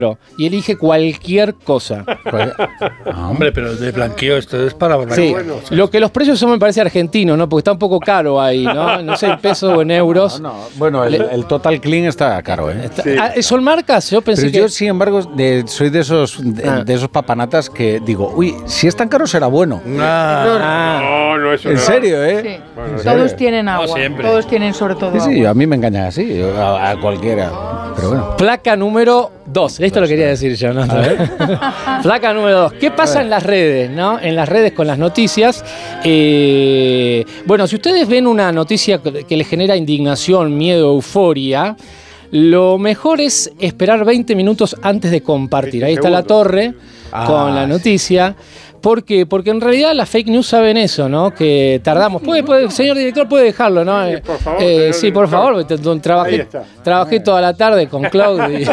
y elige cualquier cosa. Hombre, pero de blanqueo esto es para blanqueo. Sí, Bueno, lo que los precios son me parece argentinos, ¿no? Porque está un poco caro ahí, ¿no? No sé en pesos o en euros. No. Bueno, el Total Clean está caro, ¿eh? Sí. ¿Son marcas? Yo pensé pero que... yo, sin embargo, soy de esos papanatas que digo, uy, si es tan caro será bueno. No, eso en no. serio, ¿eh? Sí. Bueno, Todos tienen agua, siempre. todos tienen sobre todo agua. Sí, a mí me engañan así, a cualquiera. Pero bueno. Placa número 2. Esto lo quería decir yo, ¿no? Placa número 2. ¿Qué pasa en las redes, no? En las redes con las noticias. Bueno, si ustedes ven una noticia que les genera indignación, miedo, euforia, lo mejor es esperar 20 minutos antes de compartir. Ahí está la torre con la noticia. ¿Por qué? Porque en realidad las fake news saben eso, ¿no? Que tardamos. Señor director, puede dejarlo, ¿no? Sí, por favor. Sí, por favor. Trabajé toda la tarde con Claudio.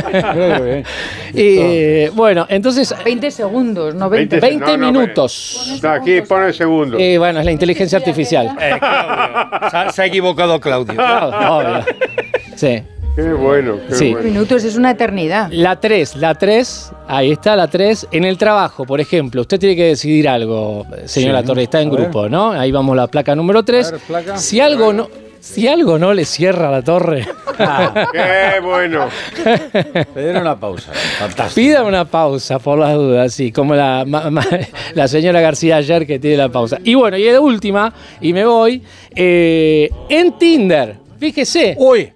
Bueno, entonces... 20 segundos, no 20. 20 minutos. No, aquí pone segundos. Bueno, es la inteligencia artificial. Se ha equivocado Claudio. Obvio. Sí. Qué bueno, qué bueno. Minutos es una eternidad. La 3, ahí está la 3. En el trabajo, por ejemplo, usted tiene que decidir algo, señora Torre, está en grupo, ¿no? Ahí vamos la placa número 3. Si algo no le cierra la torre. Qué bueno. Pedir una pausa. Fantástico. Pida una pausa por las dudas, sí, como la señora García ayer que tiene la pausa. Y bueno, y la última, y me voy, en Tinder, fíjese. Uy.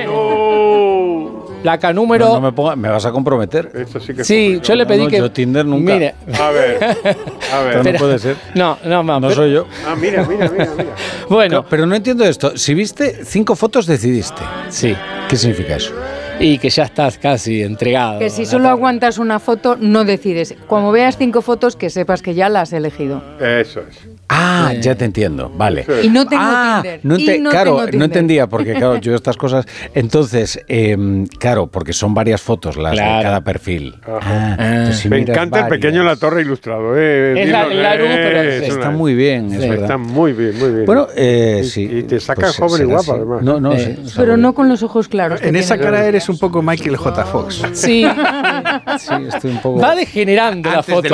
Placa número... me vas a comprometer. Esto sí que Sí, yo le pedí que... Yo Tinder nunca. Mire. A ver. Esto no puede ser. No, soy yo. Mira. Bueno. Pero no entiendo esto. Si viste 5 fotos, decidiste. Sí. ¿Qué significa eso? Y que ya estás casi entregado. Que si solo aguantas una foto, no decides. Como veas 5 fotos, que sepas que ya la has elegido. Eso es. Ya te entiendo, vale. Y no tengo Tinder. Claro, no entendía, porque claro, yo estas cosas... Entonces, claro, porque son varias fotos las de cada perfil. Si me encanta el pequeño La Torre ilustrado. Es la luz, pero está muy bien, es verdad. Está muy bien, muy bien. Bueno, y te saca joven y guapa, además. No, sí, pero no con los ojos claros. En esa cara eres un poco Michael J. Fox. Sí. Sí, estoy un poco... Va degenerando la foto.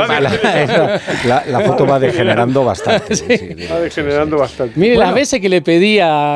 La foto va degenerando bastante. Va degenerando bastante. Mire, las veces que le pedía,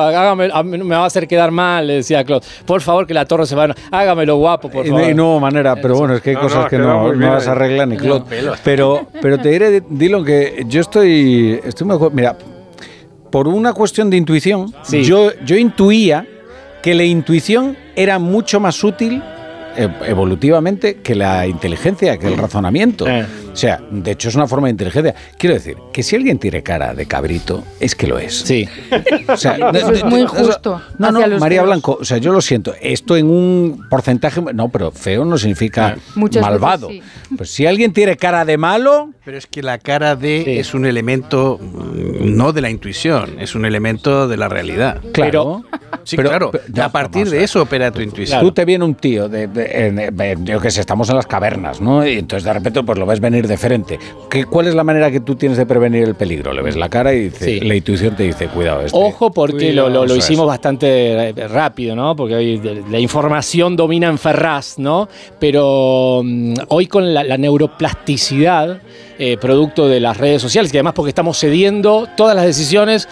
me va a hacer quedar mal, le decía a Claude, por favor que la torre se vaya, hágamelo guapo, por favor. Y no manera, pero bueno, es que hay cosas que no las arregla ni Claude. Pero te diré, Dylan, que yo estoy muy... Mira, por una cuestión de intuición, yo intuía que la intuición era mucho más útil evolutivamente que la inteligencia, que el razonamiento. O sea, de hecho es una forma de inteligencia. Quiero decir, que si alguien tiene cara de cabrito, es que lo es. Sí. O sea, eso es muy justo. No, María Blanco, o sea, yo lo siento. Esto en un porcentaje... No, pero feo no significa malvado. Veces, Pues si alguien tiene cara de malo... Pero es que la cara de es un elemento no de la intuición, es un elemento de la realidad. Claro. Pero a partir de eso opera tu intuición. Tú te viene un tío, yo que sé, estamos en las cavernas, ¿no? Y entonces de repente pues lo ves venir de frente. ¿Cuál es la manera que tú tienes de prevenir el peligro? Le ves la cara y la intuición te dice, cuidado. Ojo, porque lo hicimos bastante rápido, ¿no? Porque hoy la información domina en Ferraz, ¿no? Pero hoy con la neuroplasticidad, producto de las redes sociales, y además porque estamos cediendo todas las decisiones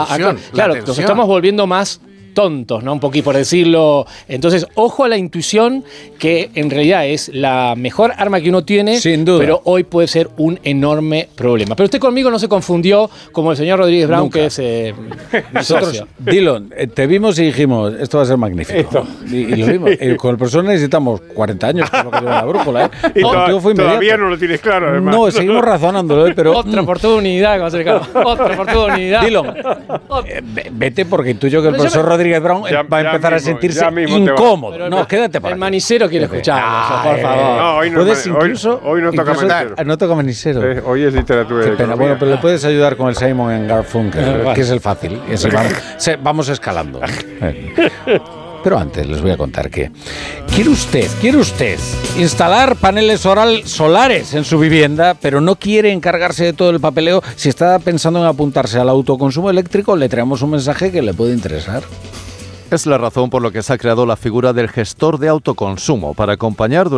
nos estamos volviendo más tontos, ¿no? Un poquito por decirlo. Entonces, ojo a la intuición, que en realidad es la mejor arma que uno tiene, sin duda, pero hoy puede ser un enorme problema. Pero usted conmigo no se confundió como el señor Rodríguez Brown, nunca. Que es nosotros, Dylan, te vimos y dijimos, esto va a ser magnífico. Y lo vimos. Con el profesor necesitamos 40 años, por lo que lleva la brújula, ¿eh? Y todavía no lo tienes claro, además. No, seguimos razonándolo, pero... Otra oportunidad, otra oportunidad. Dylan, vete, porque intuyo que el profesor Rodríguez Brown va a empezar a sentirse incómodo. No, quédate para el manicero quiere escucharnos, por favor. No, hoy no toca manicero. No toca manicero. Hoy es literatura. Qué pena. Bueno, pero le puedes ayudar con el Simon and Garfunkel, que es el fácil. Vamos escalando. Pero antes les voy a contar que quiere usted instalar paneles solares en su vivienda, pero no quiere encargarse de todo el papeleo. Si está pensando en apuntarse al autoconsumo eléctrico, le traemos un mensaje que le puede interesar. Es la razón por la que se ha creado la figura del gestor de autoconsumo, para acompañar